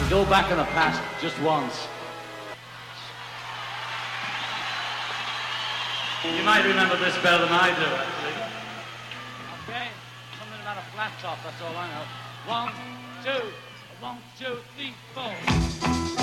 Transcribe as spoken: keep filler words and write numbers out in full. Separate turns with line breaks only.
Go back in the past just once. You might remember this better than I do, actually. Okay, something about a flat top, that's all I know. One, two, one, two, three, four.